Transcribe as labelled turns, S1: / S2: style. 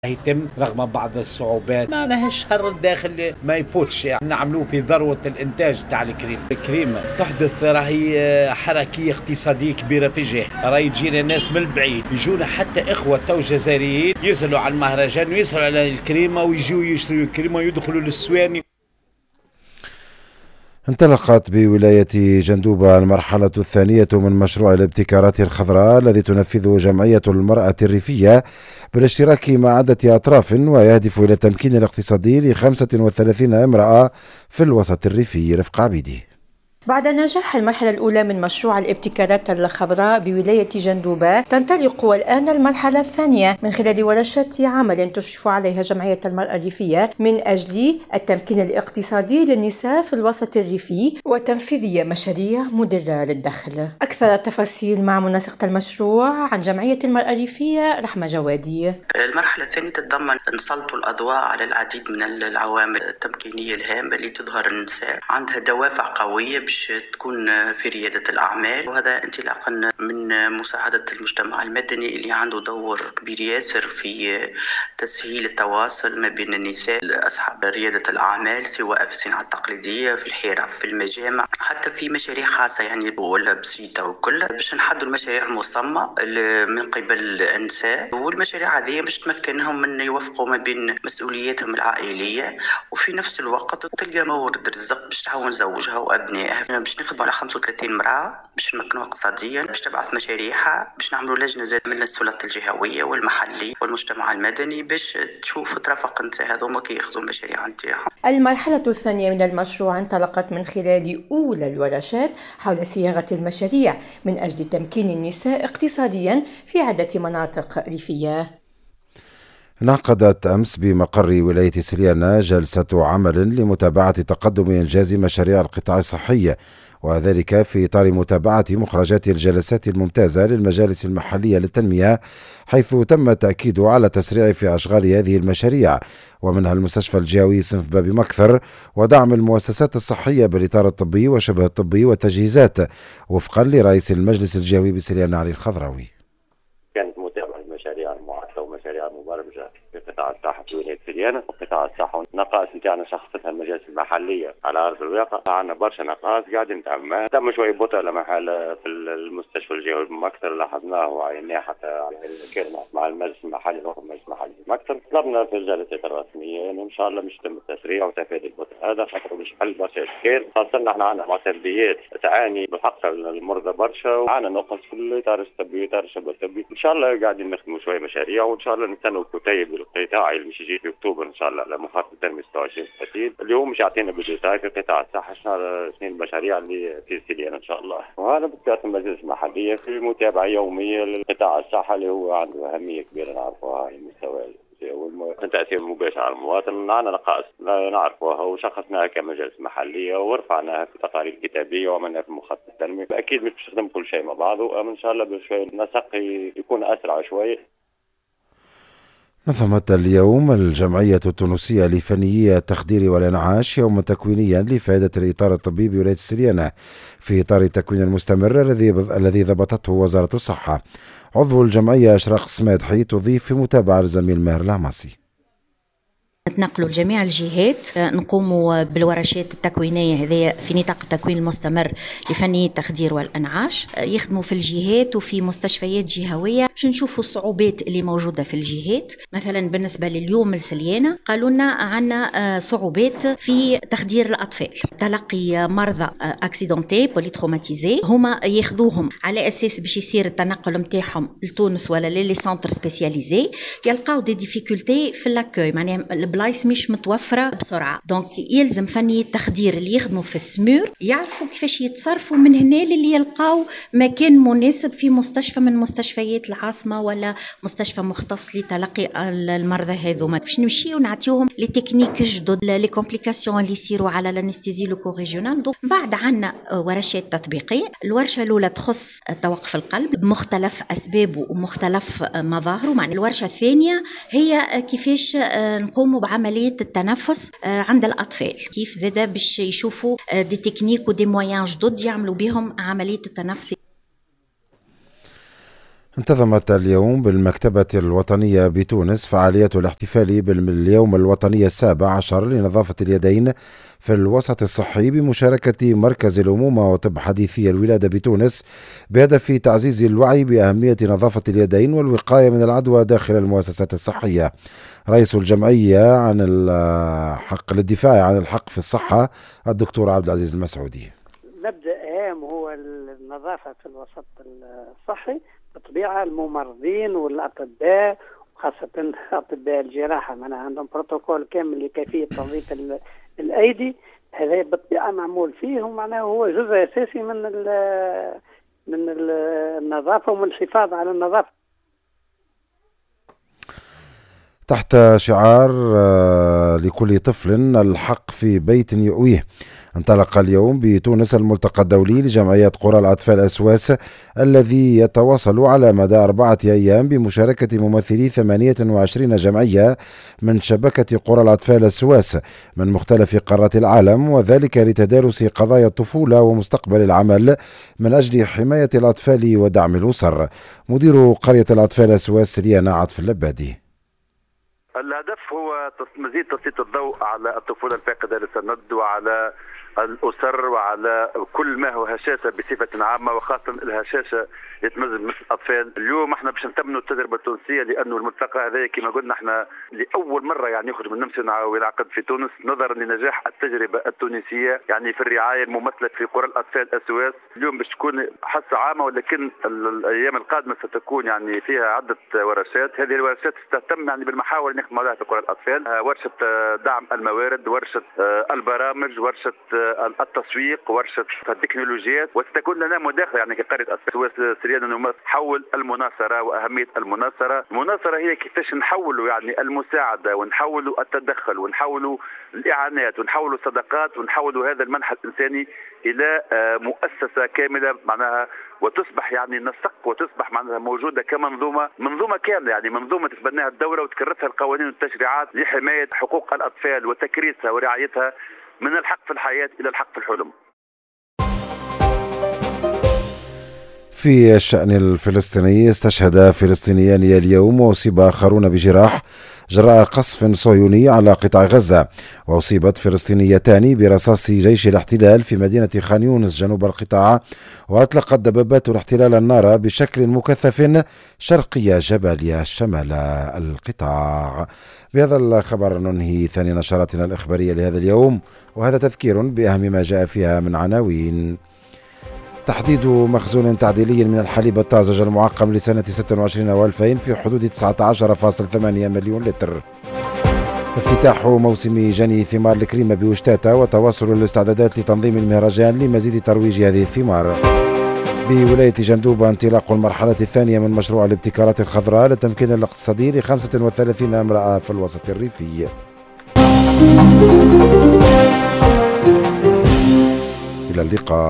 S1: يتم رغم بعض الصعوبات. ما لهش شهر الداخل ما يفوتش، يعني نعملوه في ذروة الإنتاج تاع الكريم تحدث راهي حركية اقتصادية كبيرة في الجهة. راهي تجينا ناس من البعيد، يجونا حتى إخوة تو جزائريين يسهلوا على المهرجان ويسهلوا على الكريمة ويجوا يشتروا الكريمة ويدخلوا للسواني.
S2: انطلقت بولاية جندوبة المرحلة الثانية من مشروع الابتكارات الخضراء الذي تنفذه جمعية المرأة الريفية بالاشتراك مع عدة أطراف، ويهدف إلى التمكين الاقتصادي ل35 امرأة في الوسط الريفي. رفق عبيدي.
S3: بعد نجاح المرحلة الأولى من مشروع الابتكارات الخضراء بولاية جندوبة، تنطلق الآن المرحلة الثانية من خلال ورشات عمل تشرف عليها جمعية المرأة الريفية من أجل التمكين الاقتصادي للنساء في الوسط الريفي وتنفيذ مشاريع مدرة للدخل. أكثر التفاصيل مع منسقة المشروع عن جمعية المرأة الريفية رحمة جوادي.
S4: المرحلة الثانية تتضمن نسلط الأضواء على العديد من العوامل التمكينية الهامة اللي تظهر النساء عندها دوافع قوية باش تكون في ريادة الأعمال، وهذا انطلاقا من مساعدة المجتمع المدني اللي عنده دور كبير ياسر في تسهيل التواصل ما بين النساء أصحاب ريادة الأعمال، سواء في الصناعة التقليدية، في الحرف، في المجامع، حتى في مشاريع خاصة يعني ولا بسيطة وكل، باش نحدوا المشاريع المصممة من قبل النساء، والمشاريع هذه باش تمكنهم من يوفقوا ما بين مسؤولياتهم العائلية وفي نفس الوقت تلقى مورد رزق باش تعاون زوجها وأبنائها. باش نخدموا على 35 امرأة باش نمكنوها اقتصاديا، باش تبعث مشاريعها، باش نعملوا لجنة زاد من السلطات الجهوية والمحلي والمجتمع المدني باش تشوف ترافق النساء هذوما كي ياخذوا المشاريع نتاعهم.
S3: المرحلة الثانية من المشروع انطلقت من خلال أولى الورشات حول صياغة المشاريع من أجل تمكين النساء اقتصاديا في عدة مناطق ريفية.
S2: انعقدت أمس بمقر ولاية سليانة جلسة عمل لمتابعة تقدم إنجاز مشاريع القطاع الصحي، وذلك في إطار متابعة مخرجات الجلسات الممتازة للمجالس المحلية للتنمية، حيث تم التأكيد على تسريع في أشغال هذه المشاريع، ومنها المستشفى الجهوي صنف باب مكثر، ودعم المؤسسات الصحية بالإطار الطبي وشبه الطبي والتجهيزات، وفقا لرئيس المجلس الجهوي بسليانة علي الخضراوي.
S5: كانت متابعة المشاريع المعدة ومشاريع مبرمجة في قطاع الصحة في ولاية سليانة. وقطاع الصحة النقائص نتاعنا شخصتها المجالس المحلية على أرض الواقع، عندنا برشا نقائص قاعدين نتعمل. تم شوية بطء لما حال في المستشفى الجهوي بمكثر لاحظناه وعيناه حتى كلمة مع المجلس المحلي والمجلس المحلي بمكثر. طلبنا في الجلسات الرسمية إن شاء الله مش يتم التسريع وتفادي البطء هذا، خاطر مش حل برشا إشكال، خاصة احنا عندنا سلبيات تعاني بالحق المرضى برشا، وعندنا نقص في الإطار الطبي وإطار الشبه الطبي. إن شاء الله قاعدين نخدموا شوية مشاريع، وإن شاء الله نستنوا الكتيب القطاعي اللي مش يجي في أكتوبر إن شاء الله على مخطط التنمية 26 30 اللي هو مش يعطينا بالديتاي في قطاع الصحة شنو المشاريع اللي في سليانة إن شاء الله. وهذا بطبيعة المجلس المحلية في متابعة يومية للقطاع الصحة اللي هو عنده أهمية كبيرة نعرفوها على المستوى والتأثير المباشر على المواطن. عندنا نقائص نعرفوها وشخصناها كمجلس محلية ورفعناها في تقارير كتابية وعملناها في مخطط التنمية. أكيد مش نخدم كل شيء مع بعض، وإن شاء الله بشوي نسق يكون أسرع شوي.
S2: نظمت اليوم الجمعية التونسية لفنيي التخدير والإنعاش يوما تكوينيا لفائدة الإطار الطبي بولاية سليانة في إطار التكوين المستمر الذي ضبطته وزارة الصحة. عضو الجمعية أشراق سمادحي تضيف في متابعة الزميل ماهر العماصي.
S6: نتنقلوا لجميع الجهات، نقوموا بالورشات التكوينية هذه في نطاق التكوين المستمر لفني التخدير والأنعاش، يخدموا في الجهات وفي مستشفيات جهوية باش نشوفوا الصعوبات اللي موجودة في الجهات. مثلا بالنسبة لليوم السليانة قالوا لنا عنا صعوبات في تخدير الأطفال، تلقي مرضى أكسيدونتي بوليتروماتيزي هما ياخذوهم على أساس باش يصير التنقل متاعهم لتونس ولا للي سنتر سبيسياليزي، يلقاو دي ديفيكولتي في اللاكوي، معناها البلايص مش متوفرة بسرعة. دونك يلزم فني التخدير اللي يخدموا في السمور يعرفوا كيفاش يتصرفوا من هنا اللي يلقاو مكان مناسب في مستشفى من مستشفيات العاصمة ولا مستشفى مختص لتلقي المرضى هذوما، باش نمشي ونعطيوهم لي تكنيك جدد، لي كومبليكاسيون اللي يصيروا على الانستيزي لوكو ريجيونال. بعد عنا ورشات تطبيقية. الورشة الأولى تخص توقف القلب بمختلف أسبابه ومختلف مظاهره. معنى الورشة الثانية هي كيفاش نقوموا بعملية التنفس عند الأطفال، كيف زادا باش يشوفوا دي تكنيك ودي مويان جدد يعملوا بهم عملية التنفس.
S2: انتظمت اليوم بالمكتبة الوطنية بتونس فعاليات الاحتفال باليوم الوطني 17 لنظافة اليدين في الوسط الصحي بمشاركة مركز الأمومة وطب حديثي الولادة بتونس بهدف تعزيز الوعي بأهمية نظافة اليدين والوقاية من العدوى داخل المؤسسات الصحية. رئيس الجمعية عن الحق للدفاع عن الحق في الصحة الدكتور عبد العزيز المسعودي.
S7: مبدأ هام هو النظافة في الوسط الصحي. بالطبيعة الممرضين والأطباء وخاصة أطباء الجراحة معناها عندهم بروتوكول كامل لكيفية تنظيف الأيدي. هذا بالطبيعة معمول فيه ومعناه هو جزء أساسي من النظافة ومن الحفاظ على النظافة.
S2: تحت شعار لكل طفل الحق في بيت يؤويه، انطلق اليوم بتونس الملتقى الدولي لجمعيات قرى الأطفال أسواس الذي يتواصل على مدى 4 أيام بمشاركة ممثلي 28 جمعية من شبكة قرى الأطفال أسواس من مختلف قارات العالم، وذلك لتدارس قضايا الطفولة ومستقبل العمل من أجل حماية الأطفال ودعم الأسر. مدير قرية الأطفال أسواس ليانا عطف اللبادي.
S8: الهدف هو مزيد تسليط الضوء على الطفولة الفاقدة للسند وعلى الأسر وعلى كل ما هو هشاشة بصفة عامة، وخاصة الهشاشة يتمزج مثل الأطفال. اليوم احنا باش نتمنوا التجربة التونسية، لأنه الملتقى هذا كما قلنا احنا لأول مرة يعني يخرج من نمسا وينعقد في تونس نظرا لنجاح التجربة التونسية يعني في الرعاية الممثلة في قرى الأطفال أسواس. اليوم باش تكون حصة عامة، ولكن الأيام القادمة ستكون يعني فيها عدة ورشات. هذه الورشات تهتم يعني بالمحاور اللي نخدم عليها في قرى الأطفال، ورشة دعم الموارد، ورشة البرامج، ورشة التسويق، ورشة التكنولوجيات، وستكون لنا مداخلة يعني كقرية أسواس سريان حول المناصرة وأهمية المناصرة. المناصرة هي كيفاش نحولوا يعني المساعدة ونحولوا التدخل ونحولوا الإعانات ونحولوا الصدقات ونحولوا هذا المنحى الإنساني إلى مؤسسة كاملة معناها، وتصبح يعني نسق وتصبح معناها موجودة منظومة كاملة، يعني منظومة تتبناها الدولة وتكرسها القوانين والتشريعات لحماية حقوق الأطفال وتكريسها ورعايتها من الحق في الحياة إلى الحق في الحلم.
S2: في الشأن الفلسطيني، استشهد فلسطينيان اليوم وأصيب آخرون بجراح جراء قصف صهيوني على قطاع غزة، وأصيبت فلسطينيتان برصاص جيش الاحتلال في مدينة خان يونس جنوب القطاع، وأطلقت دبابات الاحتلال النار بشكل مكثف شرقي جباليا شمال القطاع. بهذا الخبر ننهي ثاني نشراتنا الإخبارية لهذا اليوم، وهذا تذكير بأهم ما جاء فيها من عناوين. تحديد مخزون تعديلي من الحليب الطازج المعقم لسنة 26 و2000 في حدود 19.8 مليون لتر. افتتاح موسم جني ثمار الكريمة بوشتاتا وتواصل الاستعدادات لتنظيم المهرجان لمزيد ترويج هذه الثمار. بولاية جندوبة انطلاق المرحلة الثانية من مشروع الابتكارات الخضراء للتمكين الاقتصادي ل 35 امرأة في الوسط الريفي. إلى اللقاء.